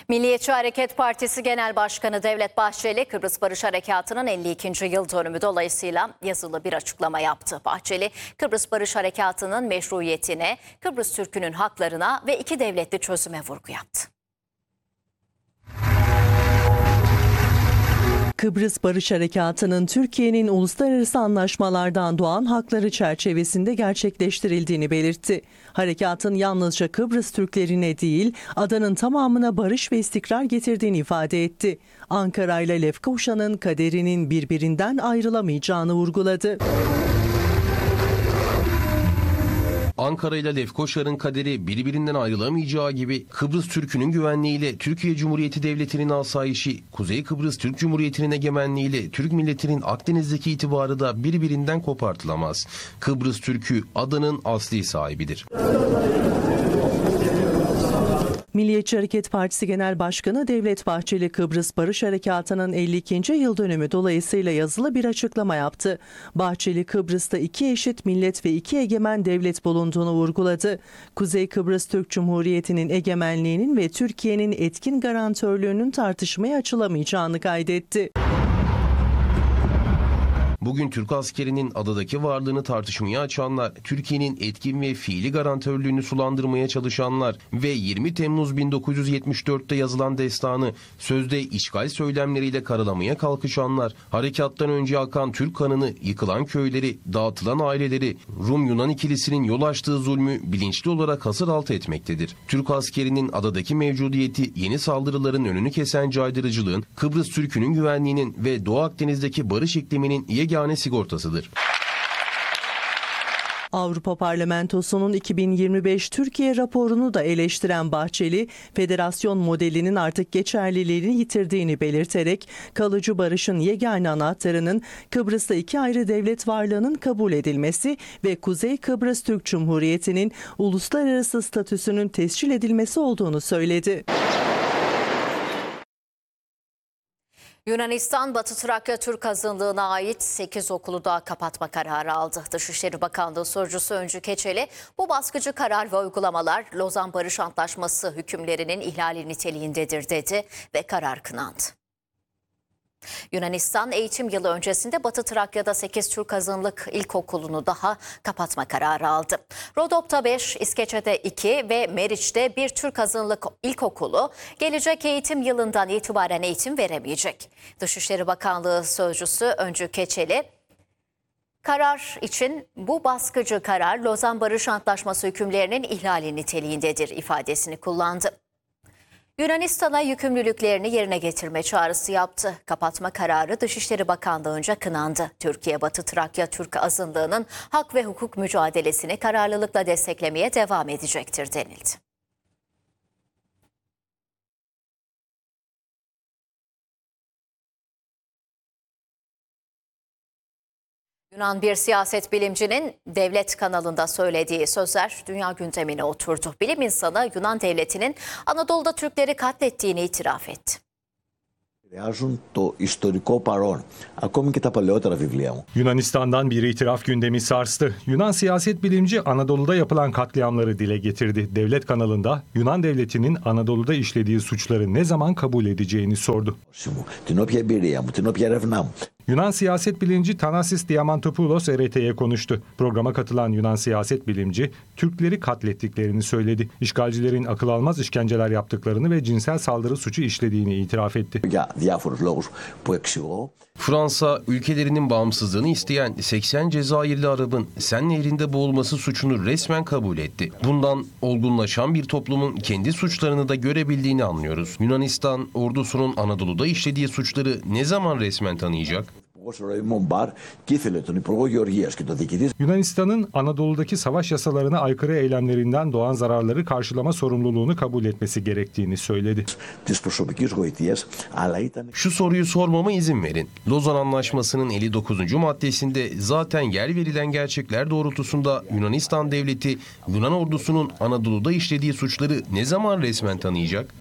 Milliyetçi Hareket Partisi Genel Başkanı Devlet Bahçeli, Kıbrıs Barış Harekatı'nın 52. yıl dönümü dolayısıyla yazılı bir açıklama yaptı. Bahçeli, Kıbrıs Barış Harekatı'nın meşruiyetine, Kıbrıs Türk'ünün haklarına ve iki devletli çözüme vurgu yaptı. Kıbrıs Barış Harekatı'nın Türkiye'nin uluslararası anlaşmalardan doğan hakları çerçevesinde gerçekleştirildiğini belirtti. Harekatın yalnızca Kıbrıs Türklerine değil, adanın tamamına barış ve istikrar getirdiğini ifade etti. Ankara ile Lefkoşa'nın kaderinin birbirinden ayrılamayacağını vurguladı. Ankara ile Lefkoşa'nın kaderi birbirinden ayrılamayacağı gibi Kıbrıs Türk'ünün güvenliğiyle Türkiye Cumhuriyeti Devleti'nin asayişi, Kuzey Kıbrıs Türk Cumhuriyeti'nin egemenliğiyle Türk milletinin Akdeniz'deki itibarı da birbirinden kopartılamaz. Kıbrıs Türk'ü adanın asli sahibidir. Milliyetçi Hareket Partisi Genel Başkanı Devlet Bahçeli, Kıbrıs Barış Harekatı'nın 52. yıl dönümü dolayısıyla yazılı bir açıklama yaptı. Bahçeli, Kıbrıs'ta iki eşit millet ve iki egemen devlet bulunduğunu vurguladı. Kuzey Kıbrıs Türk Cumhuriyeti'nin egemenliğinin ve Türkiye'nin etkin garantörlüğünün tartışmaya açılamayacağını kaydetti. Bugün Türk askerinin adadaki varlığını tartışmaya açanlar, Türkiye'nin etkin ve fiili garantörlüğünü sulandırmaya çalışanlar ve 20 Temmuz 1974'te yazılan destanı sözde işgal söylemleriyle karalamaya kalkışanlar, harekattan önce akan Türk kanını, yıkılan köyleri, dağıtılan aileleri, Rum-Yunan ikilisinin yol açtığı zulmü bilinçli olarak hasır altı etmektedir. Türk askerinin adadaki mevcudiyeti yeni saldırıların önünü kesen caydırıcılığın, Kıbrıs Türk'ünün güvenliğinin ve Doğu Akdeniz'deki barış ikliminin yegane sigortasıdır. Avrupa Parlamentosu'nun 2025 Türkiye raporunu da eleştiren Bahçeli, federasyon modelinin artık geçerliliğini yitirdiğini belirterek kalıcı barışın yegane anahtarının Kıbrıs'ta iki ayrı devlet varlığının kabul edilmesi ve Kuzey Kıbrıs Türk Cumhuriyeti'nin uluslararası statüsünün tescil edilmesi olduğunu söyledi. Yunanistan, Batı Trakya Türk azınlığına ait 8 okulu da kapatma kararı aldı. Dışişleri Bakanlığı Sözcüsü Öncü Keçeli, bu baskıcı karar ve uygulamalar Lozan Barış Antlaşması hükümlerinin ihlali niteliğindedir dedi ve karar kınandı. Yunanistan, eğitim yılı öncesinde Batı Trakya'da 8 Türk azınlık ilkokulunu daha kapatma kararı aldı. Rodop'ta 5, İskeçe'de 2 ve Meriç'te bir Türk azınlık ilkokulu gelecek eğitim yılından itibaren eğitim veremeyecek. Dışişleri Bakanlığı Sözcüsü Öncü Keçeli, karar için bu baskıcı karar Lozan Barış Antlaşması hükümlerinin ihlali niteliğindedir ifadesini kullandı. Yunanistan'a yükümlülüklerini yerine getirme çağrısı yaptı. Kapatma kararı Dışişleri Bakanlığı'nca kınandı. Türkiye, Batı Trakya Türk azınlığının hak ve hukuk mücadelesini kararlılıkla desteklemeye devam edecektir denildi. Yunan bir siyaset bilimcinin devlet kanalında söylediği sözler dünya gündemine oturdu. Bilim insanı Yunan devletinin Anadolu'da Türkleri katlettiğini itiraf etti. Yunanistan'dan bir itiraf gündemi sarstı. Yunan siyaset bilimci Anadolu'da yapılan katliamları dile getirdi. Devlet kanalında Yunan devletinin Anadolu'da işlediği suçları ne zaman kabul edeceğini sordu. Yunan siyaset bilimci Thanasis Diamantopoulos RT'ye konuştu. Programa katılan Yunan siyaset bilimci Türkleri katlettiklerini söyledi. İşgalcilerin akıl almaz işkenceler yaptıklarını ve cinsel saldırı suçu işlediğini itiraf etti. Fransa, ülkelerinin bağımsızlığını isteyen 80 Cezayirli Arap'ın Sen Nehri'nde boğulması suçunu resmen kabul etti. Bundan olgunlaşan bir toplumun kendi suçlarını da görebildiğini anlıyoruz. Yunanistan ordusunun Anadolu'da işlediği suçları ne zaman resmen tanıyacak? Yunanistan'ın Anadolu'daki savaş yasalarına aykırı eylemlerinden doğan zararları karşılama sorumluluğunu kabul etmesi gerektiğini söyledi. Şu soruyu sormama izin verin. Lozan Anlaşması'nın 59. maddesinde zaten yer verilen gerçekler doğrultusunda Yunanistan devleti, Yunan ordusunun Anadolu'da işlediği suçları ne zaman resmen tanıyacak?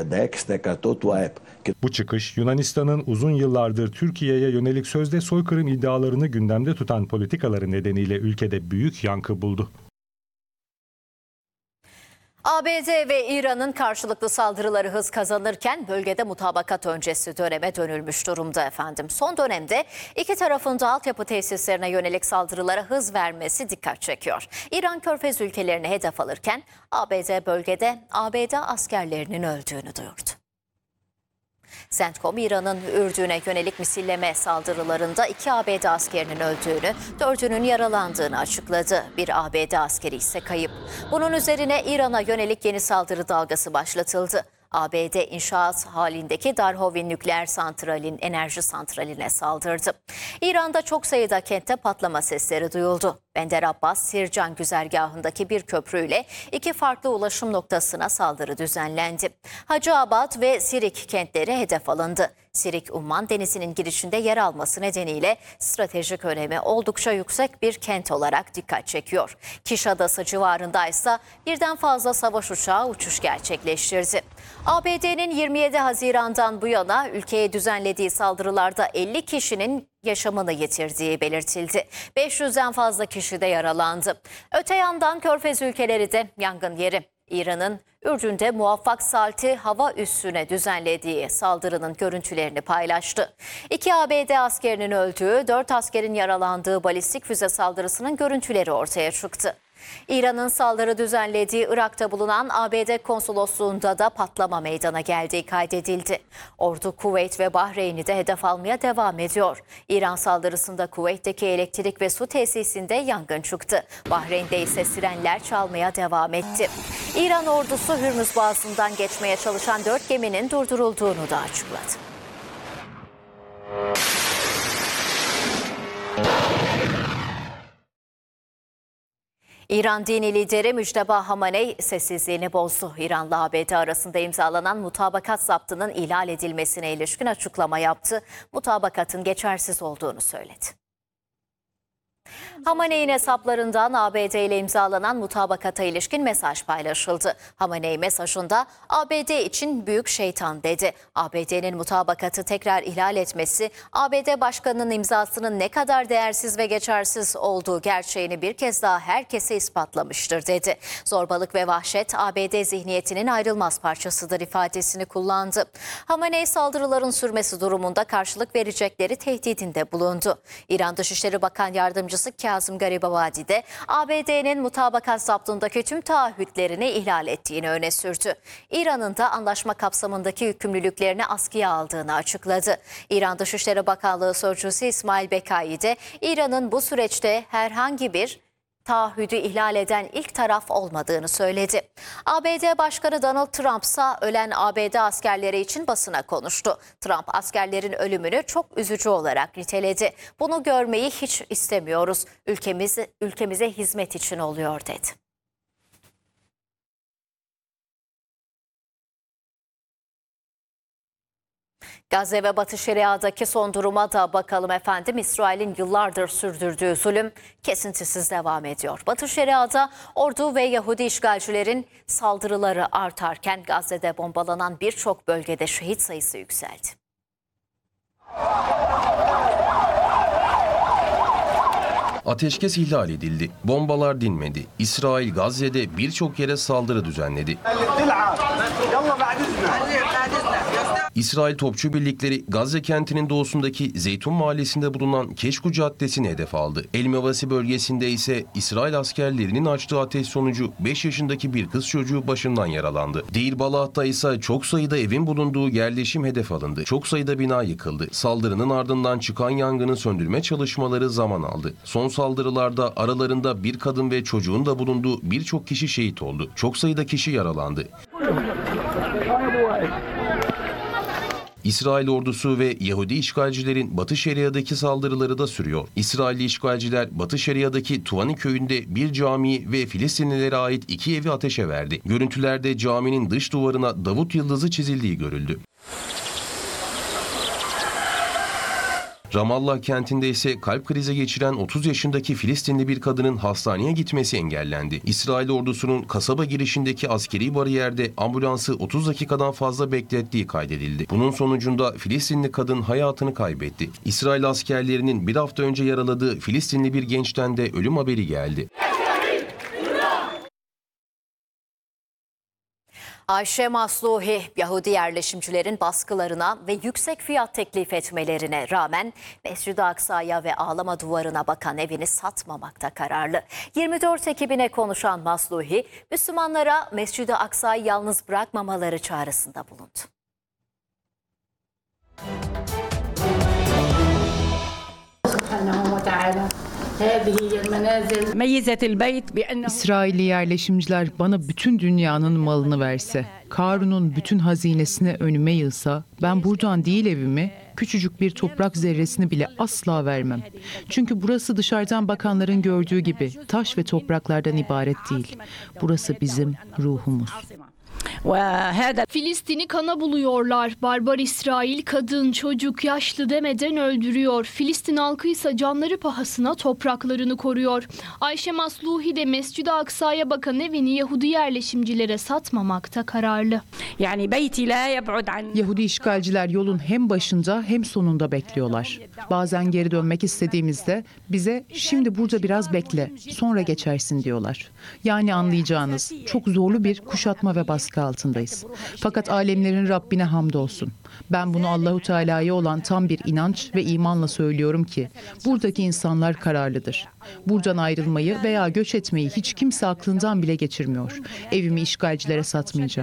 Bu çıkış Yunanistan'ın uzun yıllardır Türkiye'ye yönelik sözde soykırım iddialarını gündemde tutan politikaları nedeniyle ülkede büyük yankı buldu. ABD ve İran'ın karşılıklı saldırıları hız kazanırken bölgede mutabakat öncesi döneme dönülmüş durumda efendim. Son dönemde iki tarafın da altyapı tesislerine yönelik saldırılara hız vermesi dikkat çekiyor. İran Körfez ülkelerini hedef alırken ABD bölgede ABD askerlerinin öldüğünü duyurdu. CENTCOM, İran'ın Ürdün'e yönelik misilleme saldırılarında 2 ABD askerinin öldüğünü, 4'ünün yaralandığını açıkladı. Bir ABD askeri ise kayıp. Bunun üzerine İran'a yönelik yeni saldırı dalgası başlatıldı. ABD inşaat halindeki Darhovin nükleer santralin enerji santraline saldırdı. İran'da çok sayıda kentte patlama sesleri duyuldu. Bender Abbas, Sircan güzergahındaki bir köprüyle 2 farklı ulaşım noktasına saldırı düzenlendi. Hacıabad ve Sirik kentleri hedef alındı. Sirik, Umman Denizi'nin girişinde yer alması nedeniyle stratejik önemi oldukça yüksek bir kent olarak dikkat çekiyor. Kiş Adası civarındaysa birden fazla savaş uçağı uçuş gerçekleştirdi. ABD'nin 27 Haziran'dan bu yana ülkeye düzenlediği saldırılarda 50 kişinin yaşamını yitirdiği belirtildi. 500'den fazla kişi de yaralandı. Öte yandan Körfez ülkeleri de yangın yeri. İran'ın Ürdün'de Muvaffak Salti hava üssüne düzenlediği saldırının görüntülerini paylaştı. 2 ABD askerinin öldüğü, 4 askerin yaralandığı balistik füze saldırısının görüntüleri ortaya çıktı. İran'ın saldırı düzenlediği Irak'ta bulunan ABD konsolosluğunda da patlama meydana geldiği kaydedildi. Ordu Kuveyt ve Bahreyn'i de hedef almaya devam ediyor. İran saldırısında Kuveyt'teki elektrik ve su tesisinde yangın çıktı. Bahreyn'de ise sirenler çalmaya devam etti. İran ordusu Hürmüz Boğazı'ndan geçmeye çalışan 4 geminin durdurulduğunu da açıkladı. İran dini lideri Müçteba Hamaney sessizliğini bozdu. İran'la ABD arasında imzalanan mutabakat zaptının ihlal edilmesine ilişkin açıklama yaptı. Mutabakatın geçersiz olduğunu söyledi. Hamaney'in hesaplarından ABD ile imzalanan mutabakata ilişkin mesaj paylaşıldı. Hamaney mesajında ABD için büyük şeytan dedi. ABD'nin mutabakatı tekrar ihlal etmesi, ABD Başkanı'nın imzasının ne kadar değersiz ve geçersiz olduğu gerçeğini bir kez daha herkese ispatlamıştır dedi. Zorbalık ve vahşet ABD zihniyetinin ayrılmaz parçasıdır ifadesini kullandı. Hamaney saldırıların sürmesi durumunda karşılık verecekleri tehdidinde bulundu. İran Dışişleri Bakan Yardımcısı Kazım Garibabadi de ABD'nin mutabakat zaptındaki tüm taahhütlerini ihlal ettiğini öne sürdü. İran'ın da anlaşma kapsamındaki yükümlülüklerini askıya aldığını açıkladı. İran Dışişleri Bakanlığı Sözcüsü İsmail Bekai de İran'ın bu süreçte herhangi bir taahhüdü ihlal eden ilk taraf olmadığını söyledi. ABD Başkanı Donald Trump ise ölen ABD askerleri için basına konuştu. Trump askerlerin ölümünü çok üzücü olarak niteledi. Bunu görmeyi hiç istemiyoruz. Ülkemize hizmet için oluyor dedi. Gazze ve Batı Şeria'daki son duruma da bakalım efendim. İsrail'in yıllardır sürdürdüğü zulüm kesintisiz devam ediyor. Batı Şeria'da ordu ve Yahudi işgalcilerin saldırıları artarken Gazze'de bombalanan birçok bölgede şehit sayısı yükseldi. Ateşkes ihlal edildi. Bombalar dinmedi. İsrail Gazze'de birçok yere saldırı düzenledi. İsrail topçu birlikleri Gazze kentinin doğusundaki Zeytun mahallesinde bulunan Keşku Caddesi'ni hedef aldı. El Mevasi bölgesinde ise İsrail askerlerinin açtığı ateş sonucu 5 yaşındaki bir kız çocuğu başından yaralandı. Deir Balah'ta ise çok sayıda evin bulunduğu yerleşim hedef alındı. Çok sayıda bina yıkıldı. Saldırının ardından çıkan yangını söndürme çalışmaları zaman aldı. Son saldırılarda aralarında bir kadın ve çocuğun da bulunduğu birçok kişi şehit oldu. Çok sayıda kişi yaralandı. İsrail ordusu ve Yahudi işgalcilerin Batı Şeria'daki saldırıları da sürüyor. İsrailli işgalciler Batı Şeria'daki Tuvani köyünde bir camiyi ve Filistinlilere ait 2 evi ateşe verdi. Görüntülerde caminin dış duvarına Davut yıldızı çizildiği görüldü. Ramallah kentinde ise kalp krizi geçiren 30 yaşındaki Filistinli bir kadının hastaneye gitmesi engellendi. İsrail ordusunun kasaba girişindeki askeri bariyerde ambulansı 30 dakikadan fazla beklettiği kaydedildi. Bunun sonucunda Filistinli kadın hayatını kaybetti. İsrail askerlerinin bir hafta önce yaraladığı Filistinli bir gençten de ölüm haberi geldi. Ayşe Masluhi, Yahudi yerleşimcilerin baskılarına ve yüksek fiyat teklif etmelerine rağmen Mescid-i Aksa'ya ve Ağlama Duvarı'na bakan evini satmamakta kararlı. 24 ekibine konuşan Masluhi, Müslümanlara Mescid-i Aksa'yı yalnız bırakmamaları çağrısında bulundu. İsrailli yerleşimciler bana bütün dünyanın malını verse, Karun'un bütün hazinesini önüme yığsa, ben buradan değil evimi, küçücük bir toprak zerresini bile asla vermem. Çünkü burası dışarıdan bakanların gördüğü gibi taş ve topraklardan ibaret değil. Burası bizim ruhumuz. Filistin'i kana buluyorlar. Barbar İsrail kadın, çocuk, yaşlı demeden öldürüyor. Filistin halkı ise canları pahasına topraklarını koruyor. Ayşe Masluhi de Mescid-i Aksa'ya bakan evini Yahudi yerleşimcilere satmamakta kararlı. Yahudi işgalciler yolun hem başında hem sonunda bekliyorlar. Bazen geri dönmek istediğimizde bize şimdi burada biraz bekle, sonra geçersin diyorlar. Yani anlayacağınız çok zorlu bir kuşatma ve baskı altındayız. Fakat alemlerin Rabbine hamdolsun. Ben bunu Allahu Teala'ya olan tam bir inanç ve imanla söylüyorum ki buradaki insanlar kararlıdır. Buradan ayrılmayı veya göç etmeyi hiç kimse aklından bile geçirmiyor. Evimi işgalcilere satmayacağım.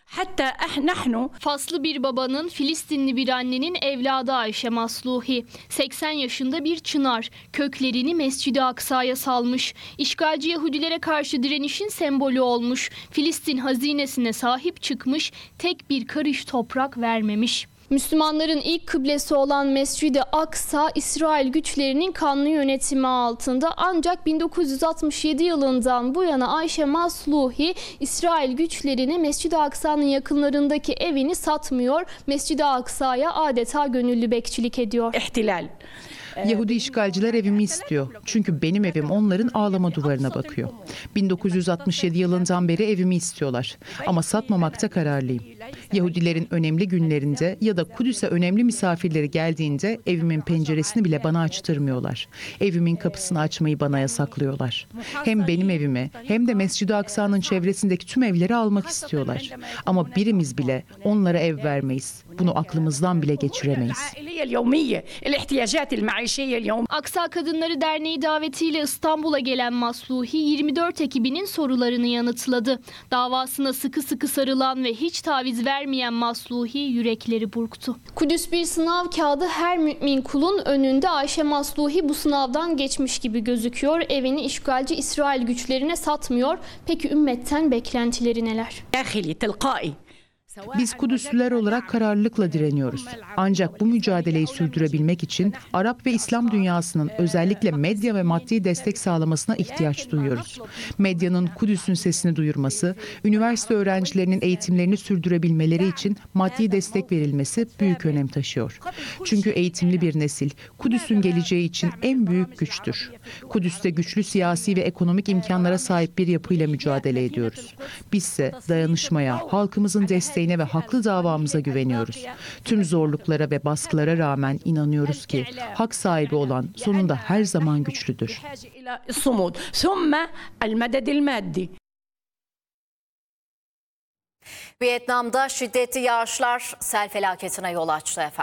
Faslı bir babanın, Filistinli bir annenin evladı Ayşe Masluhi. 80 yaşında bir çınar. Köklerini Mescid-i Aksa'ya salmış. İşgalci Yahudilere karşı direnişin sembolü olmuş. Filistin hazinesine sahip çıkmış, tek bir karış toprak vermemiş. Müslümanların ilk kıblesi olan Mescid-i Aksa, İsrail güçlerinin kanlı yönetimi altında. Ancak 1967 yılından bu yana Ayşe Masluhi, İsrail güçlerine Mescid-i Aksa'nın yakınlarındaki evini satmıyor. Mescid-i Aksa'ya adeta gönüllü bekçilik ediyor. Yahudi işgalciler evimi istiyor. Çünkü benim evim onların Ağlama Duvarı'na bakıyor. 1967 yılından beri evimi istiyorlar. Ama satmamakta kararlıyım. Yahudilerin önemli günlerinde ya da Kudüs'e önemli misafirleri geldiğinde evimin penceresini bile bana açtırmıyorlar. Evimin kapısını açmayı bana yasaklıyorlar. Hem benim evimi hem de Mescid-i Aksa'nın çevresindeki tüm evleri almak istiyorlar. Ama birimiz bile onlara ev vermeyiz. Bunu aklımızdan bile geçiremeyiz. Aksa Kadınları Derneği davetiyle İstanbul'a gelen Masluhi 24 ekibinin sorularını yanıtladı. Davasına sıkı sıkı sarılan ve hiç taviz vermeyen Masluhi yürekleri burktu. Kudüs bir sınav kağıdı, her mümin kulun önünde. Ayşe Masluhi bu sınavdan geçmiş gibi gözüküyor. Evini işgalci İsrail güçlerine satmıyor. Peki ümmetten beklentileri neler? Biz Kudüslüler olarak kararlılıkla direniyoruz. Ancak bu mücadeleyi sürdürebilmek için Arap ve İslam dünyasının özellikle medya ve maddi destek sağlamasına ihtiyaç duyuyoruz. Medyanın Kudüs'ün sesini duyurması, üniversite öğrencilerinin eğitimlerini sürdürebilmeleri için maddi destek verilmesi büyük önem taşıyor. Çünkü eğitimli bir nesil Kudüs'ün geleceği için en büyük güçtür. Kudüs'te güçlü siyasi ve ekonomik imkanlara sahip bir yapıyla mücadele ediyoruz. Bizse dayanışmaya, halkımızın desteğine ve haklı davamıza güveniyoruz. Tüm zorluklara ve baskılara rağmen inanıyoruz ki hak sahibi olan sonunda her zaman güçlüdür. Vietnam'da şiddetli yağışlar sel felaketine yol açtı efendim.